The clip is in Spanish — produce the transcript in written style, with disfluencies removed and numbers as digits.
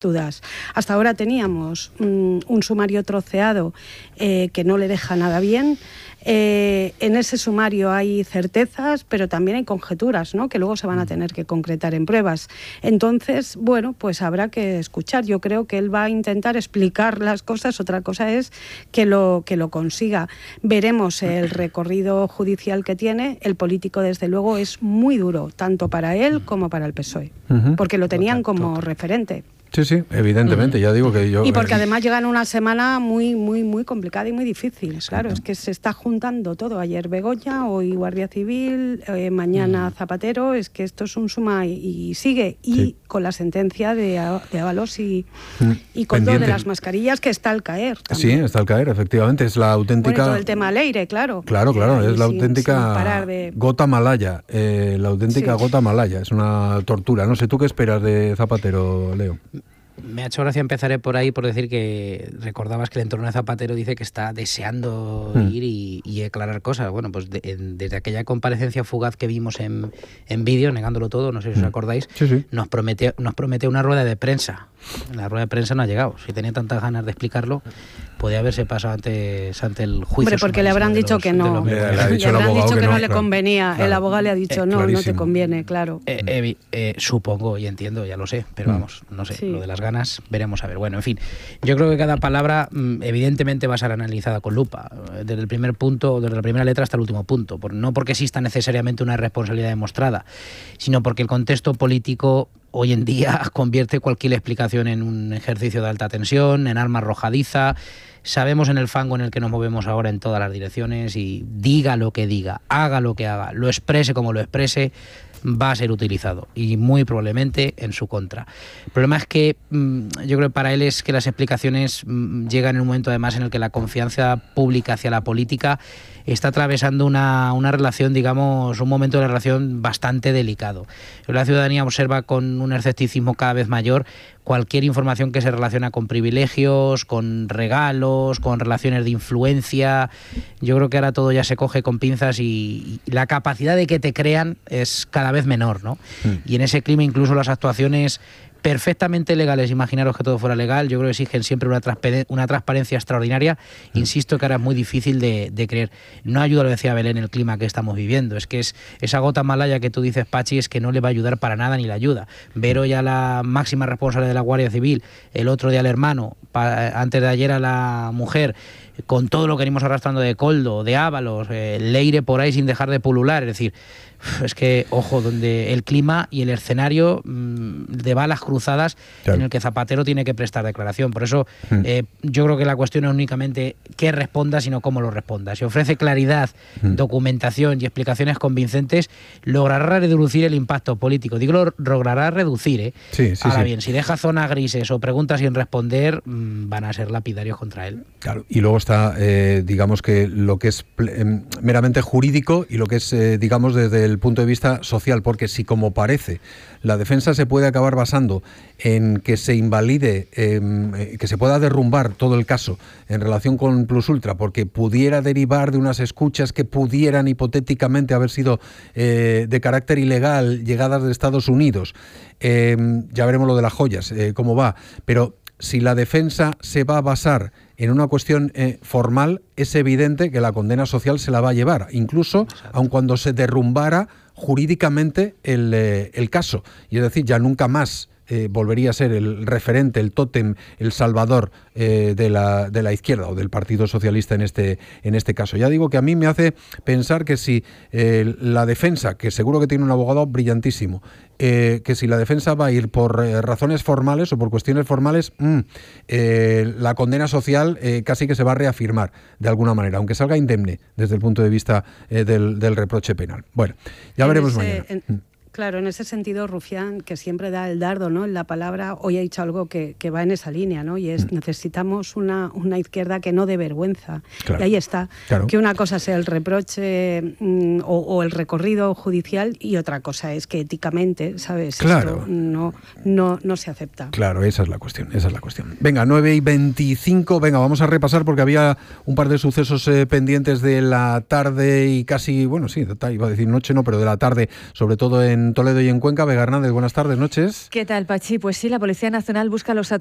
dudas. Hasta ahora teníamos un sumario troceado que no le deja nada bien. En ese sumario hay certezas, pero también hay conjeturas, ¿no?, que luego se van a tener que concretar en pruebas. Entonces, bueno, pues habrá que escuchar. Yo creo que él va a intentar explicar las cosas, otra cosa es que lo consiga. Veremos el recorrido judicial que tiene. El político, desde luego, es muy duro, tanto para él como para el PSOE, porque lo tenían como referente. Sí, evidentemente, ya digo que yo... Y porque además llegan una semana muy, muy, muy complicada y muy difícil. Exacto. Claro, es que se está juntando todo. Ayer Begoña, hoy Guardia Civil, mañana Zapatero. Es que esto es un suma y sigue. Y con la sentencia de Ábalos y con todo de las mascarillas, que está al caer también. Sí, está al caer, efectivamente. Es la auténtica... Bueno, todo el tema Leire, claro. Claro, es la auténtica gota malaya. La auténtica gota malaya. Es una tortura. No sé, ¿tú qué esperas de Zapatero, Leo? Me ha hecho gracia, empezaré por ahí, por decir que recordabas que el entorno de Zapatero dice que está deseando ir y aclarar cosas. Bueno, pues desde aquella comparecencia fugaz que vimos en vídeo, negándolo todo, no sé si os acordáis, nos promete una rueda de prensa. La rueda de prensa no ha llegado. Si tenía tantas ganas de explicarlo, podía haberse pasado ante el juicio. Hombre, porque le habrán dicho que no. Le habrán dicho que no le convenía. Claro. El abogado le ha dicho no te conviene, claro. Supongo y entiendo, ya lo sé, pero vamos, no sé, lo de las ganas, veremos a ver. Bueno, en fin, yo creo que cada palabra evidentemente va a ser analizada con lupa, desde el primer punto, desde la primera letra hasta el último punto. No porque exista necesariamente una responsabilidad demostrada, sino porque el contexto político hoy en día convierte cualquier explicación en un ejercicio de alta tensión, en arma arrojadiza. Sabemos en el fango en el que nos movemos ahora en todas las direcciones y diga lo que diga, haga lo que haga, lo exprese como lo exprese, va a ser utilizado y muy probablemente en su contra. El problema es que yo creo que para él es que las explicaciones llegan en un momento además en el que la confianza pública hacia la política está atravesando una relación, digamos, un momento de la relación bastante delicado. La ciudadanía observa con un escepticismo cada vez mayor cualquier información que se relaciona con privilegios, con regalos, con relaciones de influencia. Yo creo que ahora todo ya se coge con pinzas y la capacidad de que te crean es cada vez menor, ¿no? Y en ese clima incluso las actuaciones perfectamente legales, imaginaros que todo fuera legal, yo creo que exigen siempre una transparencia extraordinaria. Insisto que ahora es muy difícil de creer. No ayuda, lo decía Belén, el clima que estamos viviendo. Es que es esa gota malaya que tú dices, Pachi, es que no le va a ayudar para nada ni le ayuda. Ver hoy a la máxima responsable de la Guardia Civil, el otro día al hermano, antes de ayer a la mujer, con todo lo que venimos arrastrando de Koldo, de Ábalos, Leire por ahí sin dejar de pulular, es decir, es que, ojo, donde el clima y el escenario de balas cruzadas en el que Zapatero tiene que prestar declaración. Por eso yo creo que la cuestión no es únicamente qué responda, sino cómo lo responda. Si ofrece claridad, documentación y explicaciones convincentes, logrará reducir el impacto político. Digo, logrará reducir, Ahora bien, si deja zonas grises o preguntas sin responder, van a ser lapidarios contra él. Claro, y luego está, digamos que lo que es meramente jurídico y lo que es, digamos, desde el punto de vista social, porque si, como parece, la defensa se puede acabar basando en que se invalide, que se pueda derrumbar todo el caso en relación con Plus Ultra, porque pudiera derivar de unas escuchas que pudieran hipotéticamente haber sido de carácter ilegal, llegadas de Estados Unidos, ya veremos lo de las joyas, cómo va, pero si la defensa se va a basar en una cuestión formal, es evidente que la condena social se la va a llevar, incluso aun cuando se derrumbara jurídicamente el caso. Y es decir, ya nunca más volvería a ser el referente, el tótem, el salvador de la izquierda o del Partido Socialista en este caso. Ya digo que a mí me hace pensar que si la defensa, que seguro que tiene un abogado brillantísimo, que si la defensa va a ir por razones formales o por cuestiones formales, la condena social casi que se va a reafirmar de alguna manera, aunque salga indemne desde el punto de vista del reproche penal. Bueno, ya veremos mañana. Claro, en ese sentido, Rufián, que siempre da el dardo, ¿no?, en la palabra, hoy ha dicho algo que va en esa línea, ¿no?, y es necesitamos una izquierda que no dé vergüenza. Claro. Y ahí está, que una cosa sea el reproche o el recorrido judicial y otra cosa es que éticamente, ¿sabes?, esto no se acepta. Claro, esa es la cuestión. Venga, 9:25, venga, vamos a repasar porque había un par de sucesos pendientes de la tarde y casi, bueno, sí, iba a decir noche, no, pero de la tarde, sobre todo en en Toledo y en Cuenca. Vega Hernández, buenas tardes, noches. ¿Qué tal, Pachi? Pues sí, la Policía Nacional busca a los